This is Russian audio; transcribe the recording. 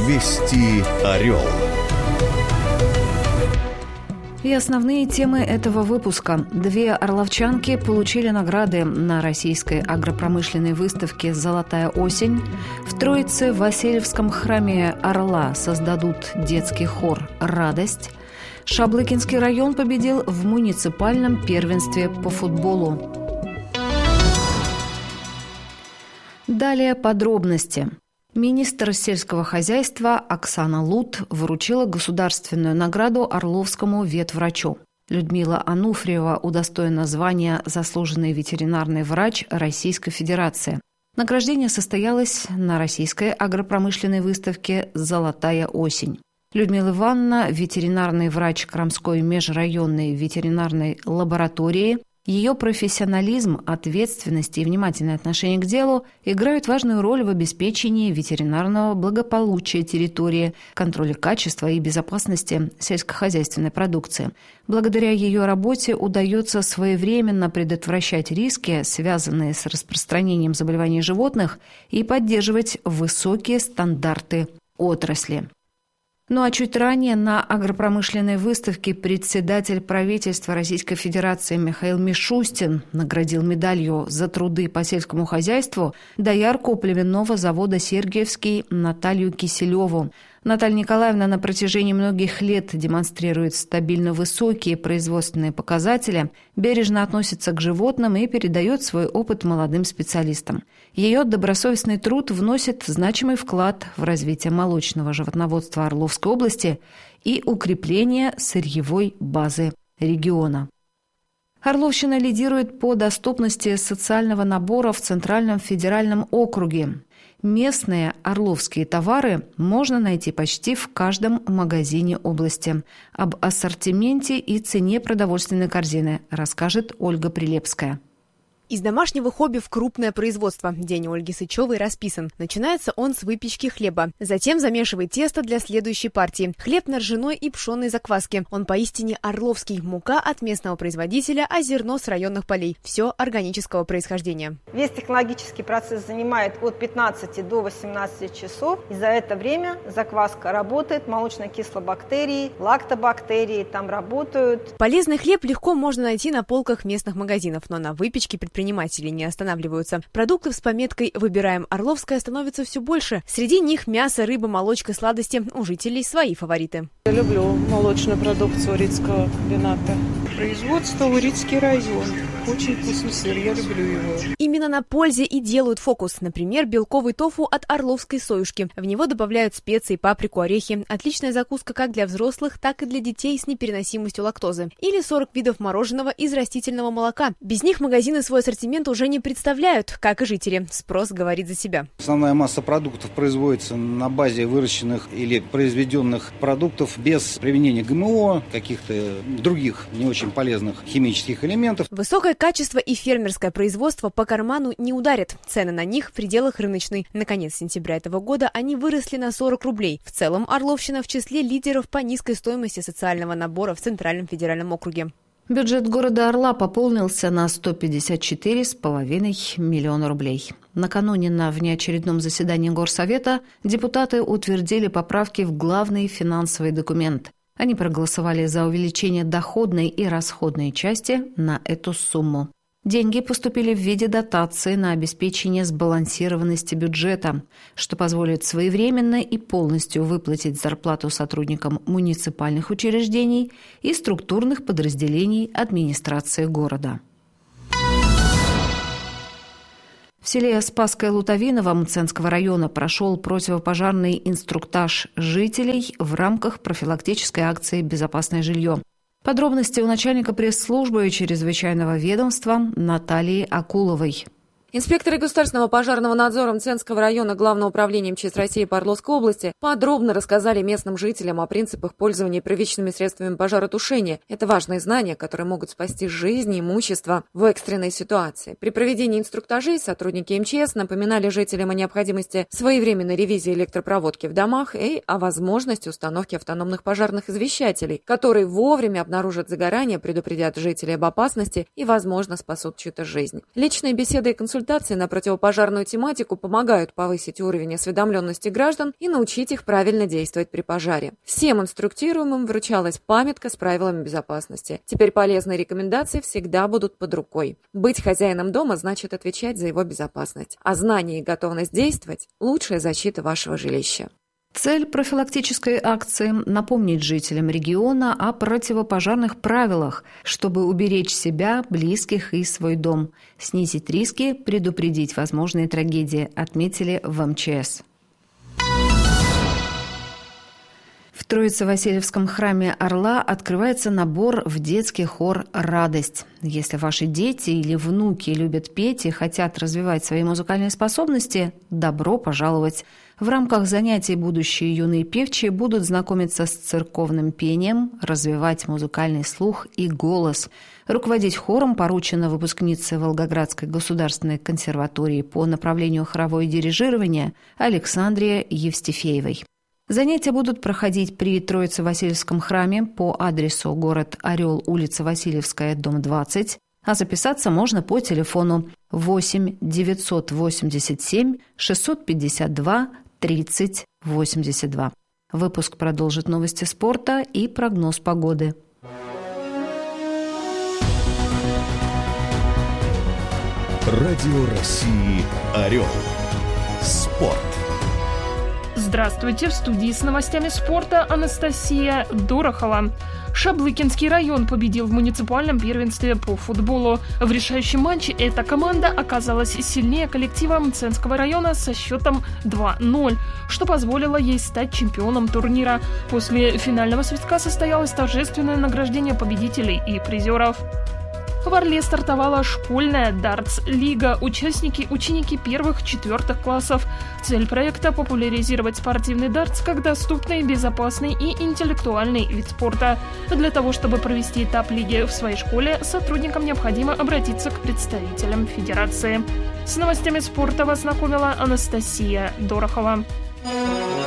Вести Орел. И основные темы этого выпуска. 2 орловчанки получили награды на российской агропромышленной выставке «Золотая осень». В Троице-Васильевском храме Орла создадут детский хор «Радость». Шаблыкинский район победил в муниципальном первенстве по футболу. Далее подробности. Министр сельского хозяйства Оксана Лут вручила государственную награду орловскому ветврачу. Людмила Ануфриева удостоена звания «Заслуженный ветеринарный врач Российской Федерации». Награждение состоялось на российской агропромышленной выставке «Золотая осень». Людмила Ивановна – ветеринарный врач Крамской межрайонной ветеринарной лаборатории. Ее профессионализм, ответственность и внимательное отношение к делу играют важную роль в обеспечении ветеринарного благополучия территории, контроля качества и безопасности сельскохозяйственной продукции. Благодаря ее работе удается своевременно предотвращать риски, связанные с распространением заболеваний животных, и поддерживать высокие стандарты отрасли. Ну а чуть ранее на агропромышленной выставке председатель правительства Российской Федерации Михаил Мишустин наградил медалью за труды по сельскому хозяйству доярку племенного завода «Сергиевский» Наталью Киселеву. Наталья Николаевна на протяжении многих лет демонстрирует стабильно высокие производственные показатели, бережно относится к животным и передает свой опыт молодым специалистам. Ее добросовестный труд вносит значимый вклад в развитие молочного животноводства Орловской области и укрепление сырьевой базы региона. Орловщина лидирует по доступности социального набора в Центральном федеральном округе. Местные орловские товары можно найти почти в каждом магазине области. Об ассортименте и цене продовольственной корзины расскажет Ольга Прилепская. Из домашнего хобби в крупное производство. День Ольги Сычевой расписан. Начинается он с выпечки хлеба. Затем замешивает тесто для следующей партии. Хлеб на ржаной и пшенной закваске. Он поистине орловский. Мука от местного производителя, а зерно с районных полей. Все органического происхождения. Весь технологический процесс занимает от 15 до 18 часов. И за это время закваска работает, молочно-кислобактерии, лактобактерии там работают. Полезный хлеб легко можно найти на полках местных магазинов, но на выпечке предприниматели не останавливаются. Продуктов с пометкой «Выбираем Орловское» становится все больше. Среди них мясо, рыба, молочка, сладости. У жителей свои фавориты. Я люблю молочную продукцию Урицкого комбината. Производство Урицкий район. Очень вкусный сыр, я люблю его. Именно на пользе и делают фокус. Например, белковый тофу от орловской союшки. В него добавляют специи, паприку, орехи. Отличная закуска как для взрослых, так и для детей с непереносимостью лактозы. Или 40 видов мороженого из растительного молока. Без них магазины свой ассортимент уже не представляют, как и жители. Спрос говорит за себя. Основная масса продуктов производится на базе выращенных или произведенных продуктов без применения ГМО, каких-то других не очень полезных химических элементов. Высокое качество и фермерское производство по карману не ударят. Цены на них в пределах рыночной. Наконец сентября этого года они выросли на 40 рублей. В целом Орловщина в числе лидеров по низкой стоимости социального набора в Центральном федеральном округе. Бюджет города Орла пополнился на 154,5 миллиона рублей. Накануне на внеочередном заседании Горсовета депутаты утвердили поправки в главный финансовый документ. Они проголосовали за увеличение доходной и расходной части на эту сумму. Деньги поступили в виде дотации на обеспечение сбалансированности бюджета, что позволит своевременно и полностью выплатить зарплату сотрудникам муниципальных учреждений и структурных подразделений администрации города. В селе Спасское Лутовиново Мценского района прошел противопожарный инструктаж жителей в рамках профилактической акции «Безопасное жилье». Подробности у начальника пресс-службы чрезвычайного ведомства Натальи Акуловой. Инспекторы Государственного пожарного надзора Мценского района Главного управления МЧС России по Орловской области подробно рассказали местным жителям о принципах пользования первичными средствами пожаротушения. Это важные знания, которые могут спасти жизнь и имущество в экстренной ситуации. При проведении инструктажей сотрудники МЧС напоминали жителям о необходимости своевременной ревизии электропроводки в домах и о возможности установки автономных пожарных извещателей, которые вовремя обнаружат загорание, предупредят жителей об опасности и, возможно, спасут чью-то жизнь. Личные беседы и консультации консультации на противопожарную тематику помогают повысить уровень осведомленности граждан и научить их правильно действовать при пожаре. Всем инструктируемым вручалась памятка с правилами безопасности. Теперь полезные рекомендации всегда будут под рукой. Быть хозяином дома значит отвечать за его безопасность. А знание и готовность действовать – лучшая защита вашего жилища. Цель профилактической акции – напомнить жителям региона о противопожарных правилах, чтобы уберечь себя, близких и свой дом, снизить риски, предупредить возможные трагедии, отметили в МЧС. В Троице-Васильевском храме Орла открывается набор в детский хор «Радость». Если ваши дети или внуки любят петь и хотят развивать свои музыкальные способности, добро пожаловать! В рамках занятий будущие юные певчие будут знакомиться с церковным пением, развивать музыкальный слух и голос. Руководить хором поручено выпускнице Волгоградской государственной консерватории по направлению хоровое дирижирование Александре Евстифеевой. Занятия будут проходить при Троице-Васильевском храме по адресу город Орел, улица Васильевская, дом 20, а записаться можно по телефону 8 987 652 30 82. Выпуск продолжит новости спорта и прогноз погоды. Радио России «Орел». Спорт. Здравствуйте, в студии с новостями спорта Анастасия Дорохова. Шаблыкинский район победил в муниципальном первенстве по футболу. В решающем матче эта команда оказалась сильнее коллектива Мценского района со счетом 2-0, что позволило ей стать чемпионом турнира. После финального свистка состоялось торжественное награждение победителей и призеров. В Орле стартовала школьная дартс-лига. Ученики первых-четвертых классов. Цель проекта – популяризировать спортивный дартс как доступный, безопасный и интеллектуальный вид спорта. Для того, чтобы провести этап лиги в своей школе, сотрудникам необходимо обратиться к представителям федерации. С новостями спорта вас знакомила Анастасия Дорохова.